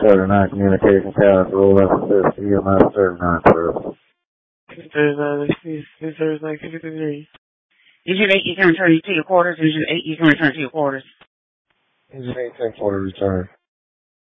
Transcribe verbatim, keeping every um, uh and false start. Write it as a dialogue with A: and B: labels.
A: thirty-nine communication tower for all assist E M S thirty-nine service.
B: thirty-nine, this thirty-nine, can you hear you?
C: Engine eight, you can return to your quarters. Engine eight, you can return to your quarters.
A: Engine eight, ten forty, return.